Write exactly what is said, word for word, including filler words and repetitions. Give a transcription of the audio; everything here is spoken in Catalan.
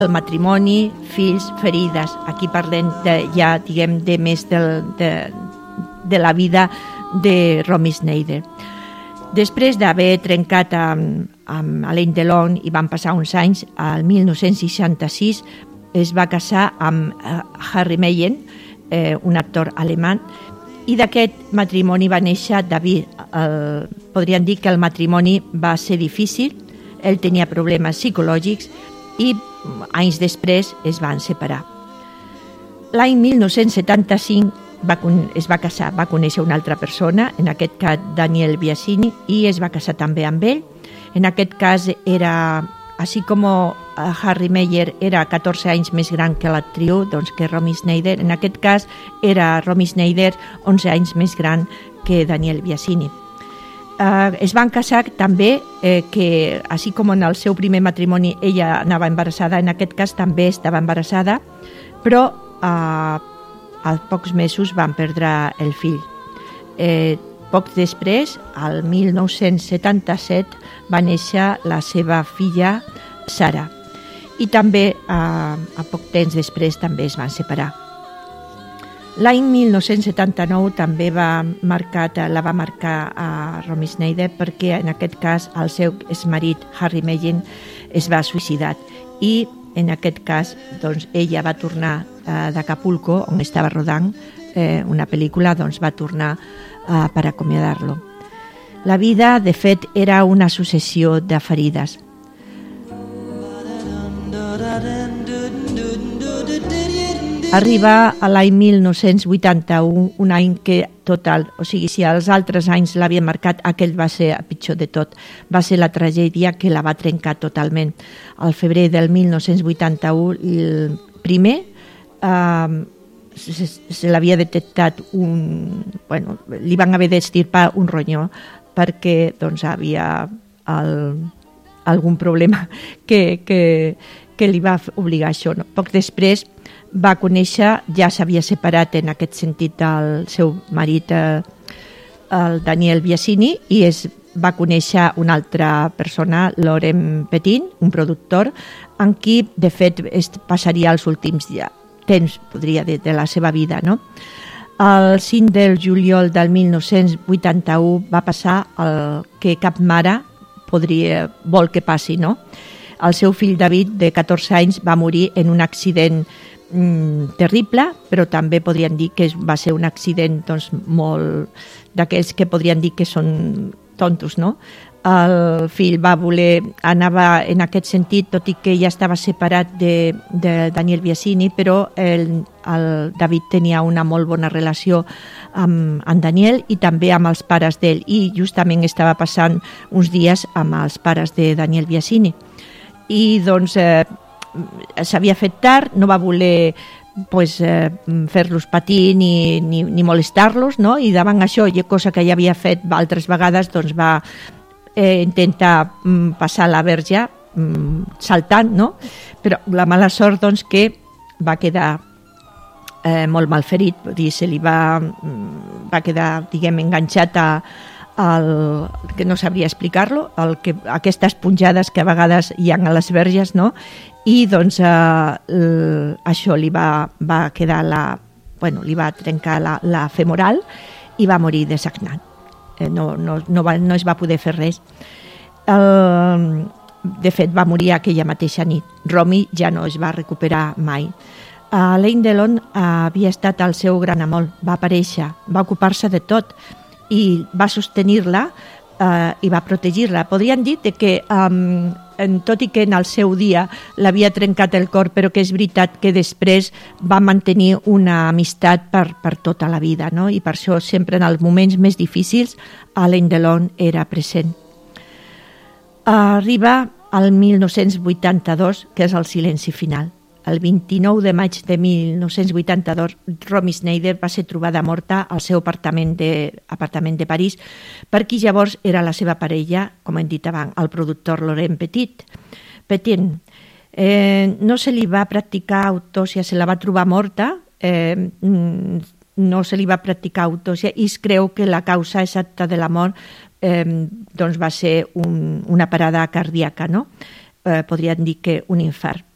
el matrimoni, fills, ferides. Aquí parlem de, ja, diguem, de més del, de, de la vida de Romy Schneider. Després d'haver trencat amb, amb Alain Delon i van passar uns anys, al mil nou-cents seixanta-sis es va casar amb Harry Meyen, eh, un actor alemany, i d'aquest matrimoni va néixer David. El, podríem dir que el matrimoni va ser difícil, ell tenia problemes psicològics i anys després es van separar. L'any mil nou-cents setanta-cinc va, es va casar, va conèixer una altra persona, en aquest cas Daniel Biasini, i es va casar també amb ell. En aquest cas era, així com Harry Meyer era catorze anys més gran que l'actriu, doncs que Romy Schneider, en aquest cas era Romy Schneider onze anys més gran que Daniel Biasini. Uh, es van casar també, eh, que així com en el seu primer matrimoni ella anava embarassada, en aquest cas també estava embarassada, però uh, a pocs mesos van perdre el fill. Eh, poc després, al mil nou-cents setanta-set, va néixer la seva filla Sara, i també uh, a poc temps després també es van separar. L'any mil nou-cents setanta-nou també va marcar, la va marcar a Romy Schneider perquè en aquest cas el seu exmarit Harry Meyen es va suïcidar i en aquest cas doncs, ella va tornar eh, d'Acapulco, on estava rodant eh, una pel·lícula, doncs va tornar eh, per acomiadar-lo. La vida, de fet, era una successió de ferides. Arriba a l'any mil nou-cents vuitanta-u, un any que total, o sigui, si els altres anys l'havien marcat, aquell va ser el pitjor de tot. Va ser la tragèdia que la va trencar totalment. Al febrer del mil nou-cents vuitanta-u, el primer, eh, se, se l'havia detectat un... Bueno, li van haver d'extirpar un ronyó perquè doncs, havia el, algun problema que, que, que li va obligar a això. No? Poc després va conèixer, ja s'havia separat en aquest sentit del seu marit, eh, el Daniel Biasini, i es va conèixer una altra persona, Laurent Petin, un productor, amb qui, de fet, es passaria els últims ja, temps, podria dir, de la seva vida. No? El cinc de juliol del mil nou-cents vuitanta-u va passar el que cap mare podria, vol que passi. No? El seu fill David, de catorze anys, va morir en un accident terrible, però també podríem dir que va ser un accident doncs, molt d'aquells que podríem dir que són tontos, no? El fill va voler, anava en aquest sentit, tot i que ja estava separat de, de Daniel Biasini, però el, el David tenia una molt bona relació amb, amb Daniel i també amb els pares d'ell, i justament estava passant uns dies amb els pares de Daniel Biasini. I doncs eh, s'havia fet tard, no va voler pues, eh, fer-los patir ni, ni, ni molestar-los, no? I davant això, cosa que ja havia fet altres vegades, doncs va eh, intentar mm, passar la verge mm, saltant, no? Però la mala sort doncs, que va quedar eh, molt malferit, vull dir, se li va, va quedar, diguem, enganxat a el, que no sabria explicar-lo, el que, aquestes punjades que a vegades hi ha a les verges, no? I doncs eh, l, això li va, va quedar la, bueno, li va trencar la, la femoral i va morir desagnat. Eh, no, no, no, va, no es va poder fer res. Eh, de fet, va morir aquella mateixa nit. Romy ja no es va recuperar mai. Alain Delon eh, havia estat el seu gran amor, va aparèixer, va ocupar-se de tot i va sostenir-la eh, i va protegir-la. Podríem dir que, um, en, tot i que en el seu dia l'havia trencat el cor, però que és veritat que després va mantenir una amistat per, per tota la vida, no? I per això sempre en els moments més difícils Alain Delon era present. Arriba al mil nou-cents vuitanta-dos, que és el silenci final. El vint-i-nou de maig de mil nou-cents vuitanta-dos, Romy Schneider va ser trobada morta al seu apartament de, apartament de París, per qui llavors era la seva parella, com hem dit abans, el productor Laurent Petit. Petin. Eh, no se li va practicar autòpsia, se la va trobar morta, eh, no se li va practicar autòpsia i es creu que la causa exacta de la mort eh, doncs va ser un, una parada cardíaca, no? Eh, podríem dir que un infart.